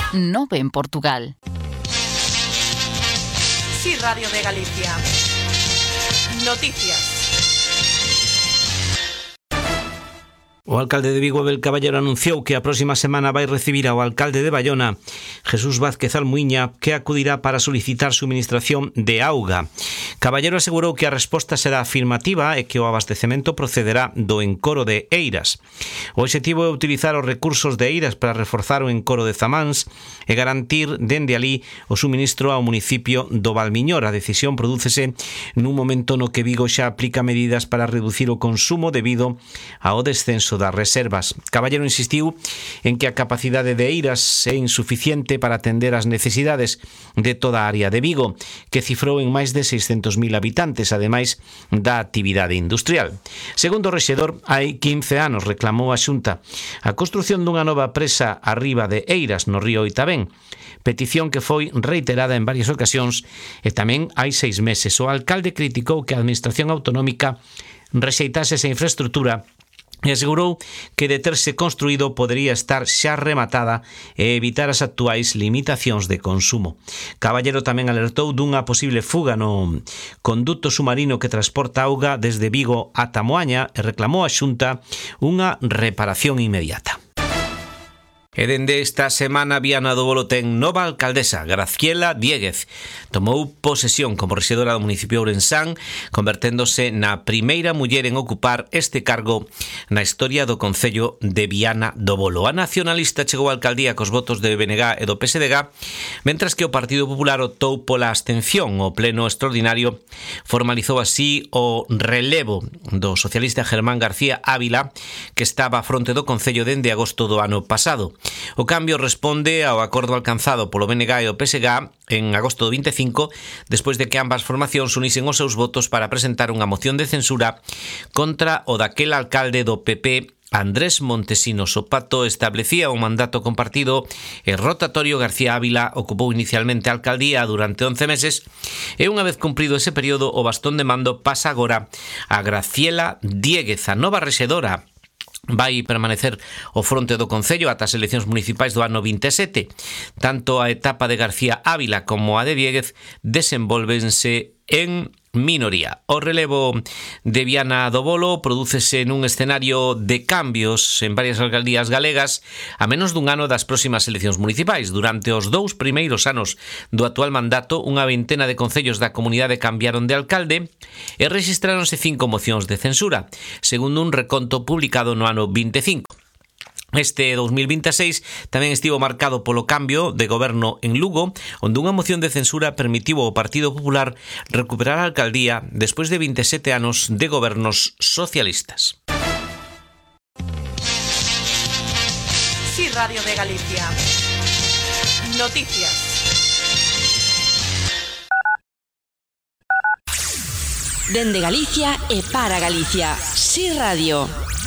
Nove en Portugal. Sí, Radio de Galicia. Noticias. O alcalde de Vigo, Abel Caballero, anunciou que a próxima semana vai recibir ao alcalde de Baiona, Jesús Vázquez Almuíña, que acudirá para solicitar suministración de auga. Caballero asegurou que a resposta será afirmativa e que o abastecemento procederá do encoro de Eiras. O obxectivo é utilizar os recursos de Eiras para reforzar o encoro de Zamáns e garantir dende alí o suministro ao municipio do Valmiñor. A decisión prodúcese nun momento no que Vigo xa aplica medidas para reducir o consumo debido ao descenso das reservas. Caballero insistiu en que a capacidade de Eiras é insuficiente para atender as necesidades de toda a área de Vigo, que cifrou en máis de 600.000 habitantes, ademais da actividade industrial. Segundo o rexedor, hai 15 anos reclamou a Xunta a construción dunha nova presa arriba de Eiras, no río Oitabén, petición que foi reiterada en varias ocasións e tamén hai 6 meses. O alcalde criticou que a Administración Autonómica rexeitase esa infraestrutura e asegurou que de terse construído podería estar xa rematada e evitar as actuais limitacións de consumo. Caballero tamén alertou dunha posible fuga no conduto submarino que transporta auga desde Vigo ata Moaña e reclamou a Xunta unha reparación inmediata. E dende esta semana Viana do Bolo ten nova alcaldesa, Graciela Diéguez. Tomou posesión como rexedora do municipio de Ourensán, converténdose na primeira muller en ocupar este cargo na historia do concello de Viana do Bolo. A nacionalista chegou á alcaldía cos votos de BNG e do PSDG, mentras que o Partido Popular optou pola abstención. O pleno extraordinario formalizou así o relevo do socialista Germán García Ávila, que estaba á fronte do concello dende agosto do ano pasado. O cambio responde ao acordo alcanzado polo BNG e o PSG en agosto do 25, despois de que ambas formacións unisen os seus votos para presentar unha moción de censura contra o daquel alcalde do PP, Andrés Montesinos. O pacto establecía un mandato compartido e rotatorio. García Ávila ocupou inicialmente a alcaldía durante 11 meses e unha vez cumprido ese período o bastón de mando pasa agora a Graciela Diéguez, a nova rexedora. Vai permanecer ao fronte do concello ata as eleccións municipais do ano 27. Tanto a etapa de García Ávila como a de Diéguez desenvólvense en minoría. O relevo de Viana do Bolo prodúcese nun escenario de cambios en varias alcaldías galegas a menos dun ano das próximas eleccións municipais. Durante os 2 primeiros anos do actual mandato, unha vintena de concellos da comunidade cambiaron de alcalde e rexistráronse 5 mocións de censura, segundo un reconto publicado no ano 25. Este 2026 tamén estivo marcado polo cambio de goberno en Lugo, onde unha moción de censura permitiu ao Partido Popular recuperar a alcaldía despois de 27 anos de gobernos socialistas. Sí, Radio de Galicia. Noticias. Dende Galicia e para Galicia. Sí, Radio.